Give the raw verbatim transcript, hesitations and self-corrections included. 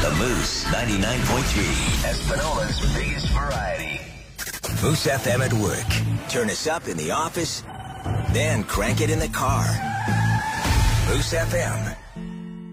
The Moose ninety-nine point three, Espanola's biggest variety. Moose F M at work. Turn us up in the office, then crank it in the car. Moose F M.